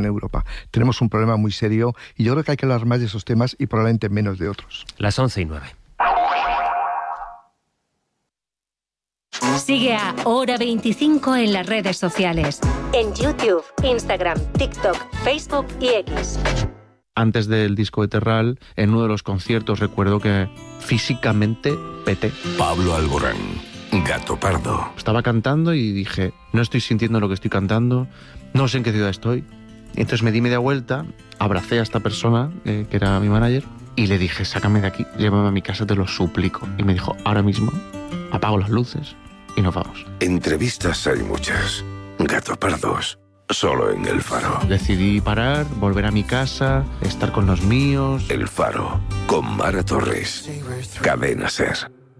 en Europa. Tenemos un problema muy serio y yo creo que hay que hablar más de esos temas y probablemente menos de otros. Las 11:09. Sigue a Hora 25 en las redes sociales. En YouTube, Instagram, TikTok, Facebook y X. Antes del disco de Terral, en uno de los conciertos recuerdo que físicamente peté. Pablo Alborán, Gato Pardo. Estaba cantando y dije, no estoy sintiendo lo que estoy cantando, no sé en qué ciudad estoy. Entonces me di media vuelta, abracé a esta persona, que era mi manager, y le dije, sácame de aquí, llévame a mi casa, te lo suplico. Y me dijo, ahora mismo apago las luces y nos vamos. Entrevistas hay muchas. Gato Pardos, solo en El Faro. Decidí parar, volver a mi casa, estar con los míos. El Faro, con Mara Torres. Cadena SER.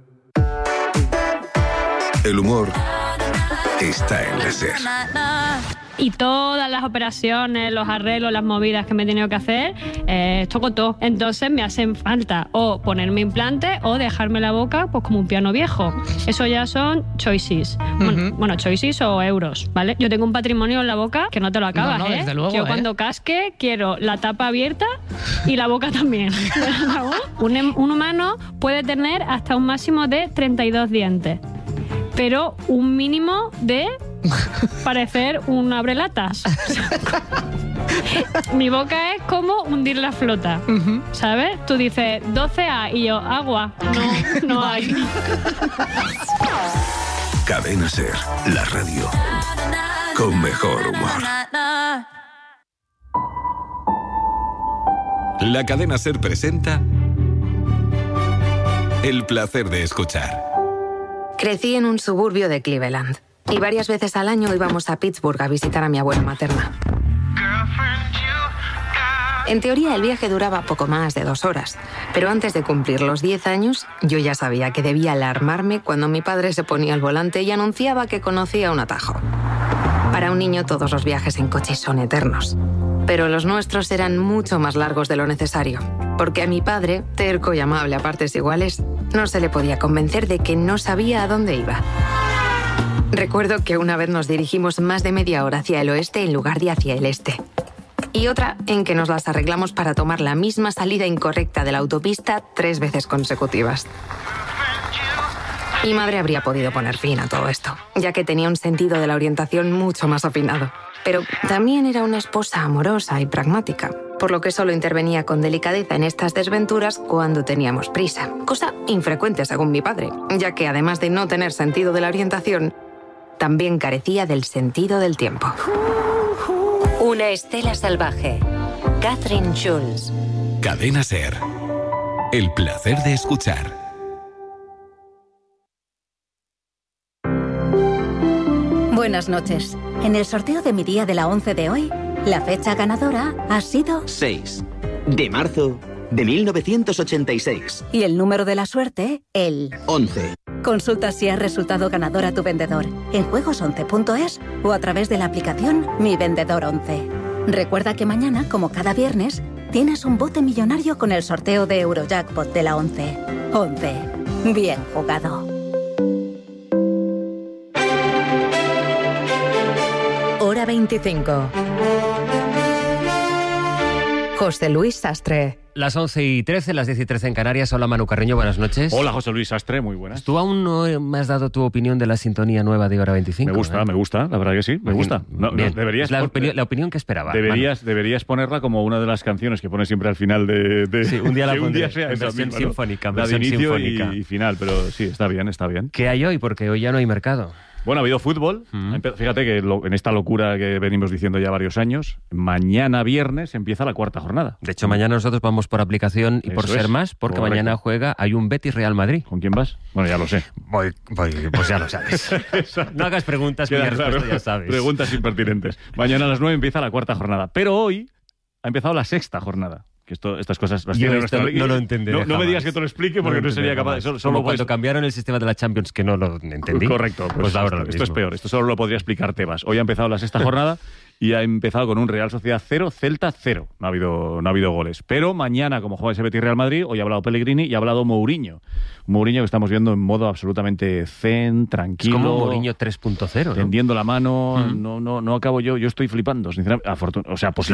El humor está en la SER. Y todas las operaciones, los arreglos, las movidas que me he tenido que hacer, toco todo. Entonces me hacen falta o ponerme implante o dejarme la boca pues como un piano viejo. Eso ya son choices. Bueno, choices o euros, ¿vale? Yo tengo un patrimonio en la boca que no te lo acabas, no, desde luego, Yo cuando casque quiero la tapa abierta y la boca también. Un humano puede tener hasta un máximo de 32 dientes, pero un mínimo de parecer un abrelatas. Mi boca es como hundir la flota, ¿sabes? Tú dices 12A y yo, agua. No hay. Cadena SER, la radio con mejor humor. La Cadena SER presenta El placer de escuchar. Crecí en un suburbio de Cleveland y varias veces al año íbamos a Pittsburgh a visitar a mi abuela materna. En teoría el viaje duraba poco más de 2 horas, pero antes de cumplir los 10 años yo ya sabía que debía alarmarme cuando mi padre se ponía al volante y anunciaba que conocía un atajo. Para un niño todos los viajes en coche son eternos, pero los nuestros eran mucho más largos de lo necesario, porque a mi padre, terco y amable a partes iguales, no se le podía convencer de que no sabía a dónde iba. Recuerdo que una vez nos dirigimos más de media hora hacia el oeste en lugar de hacia el este. Y otra en que nos las arreglamos para tomar la misma salida incorrecta de la autopista 3 veces consecutivas. Mi madre habría podido poner fin a todo esto, ya que tenía un sentido de la orientación mucho más afinado. Pero también era una esposa amorosa y pragmática, por lo que solo intervenía con delicadeza en estas desventuras cuando teníamos prisa. Cosa infrecuente según mi padre, ya que además de no tener sentido de la orientación, también carecía del sentido del tiempo. Una estela salvaje. Catherine Schulz. Cadena SER. El placer de escuchar. Buenas noches. En el sorteo de mi día de la 11 de hoy, la fecha ganadora ha sido 6 de marzo de 1986. Y el número de la suerte, el 11. Consulta si has resultado ganador a tu vendedor en juegos11.es o a través de la aplicación Mi Vendedor 11. Recuerda que mañana, como cada viernes, tienes un bote millonario con el sorteo de Eurojackpot de la 11. 11. Bien jugado. Hora 25. José Luis Sastre. Las 11:13, las 10:13 en Canarias. Hola, Manu Carreño, buenas noches. Hola, José Luis Sastre, muy buenas. Tú aún no me has dado tu opinión de la sintonía nueva de Hora 25. Me gusta, la verdad que sí, me gusta. No, bien, deberías la opinión que esperaba. Deberías ponerla como una de las canciones que pones siempre al final de sí, un día la pondré, sea en versión misma, sinfónica, ¿no? La de inicio sinfónica. Y final, pero sí, está bien. ¿Qué hay hoy? Porque hoy ya no hay mercado. Bueno, ha habido fútbol. Fíjate que en esta locura que venimos diciendo ya varios años, mañana viernes empieza la 4ª jornada. De hecho, mañana nosotros vamos por aplicación y por ser más, porque correcto. Mañana hay un Betis Real Madrid. ¿Con quién vas? Bueno, ya lo sé. Voy, pues ya lo sabes. No hagas preguntas que ya sabes. Preguntas impertinentes. Mañana a las 9 empieza la 4ª jornada. Pero hoy ha empezado la 6ª jornada. Que estas cosas las tiene nuestra... no lo entenderé. No me digas que te lo explique porque no sería capaz. Solo cuando cambiaron el sistema de la Champions, que no lo entendí. Correcto. Pues ahora esto es peor. Esto solo lo podría explicar Tebas. Hoy ha empezado la 6ª jornada y ha empezado con un Real Sociedad 0, Celta 0. No ha habido goles. Pero mañana, como juega ese Betis Real Madrid, hoy ha hablado Pellegrini y ha hablado Mourinho. Mourinho que estamos viendo en modo absolutamente zen, tranquilo. Es como Mourinho 3.0, ¿no? Tendiendo la mano. No acabo yo. Yo estoy flipando, sinceramente.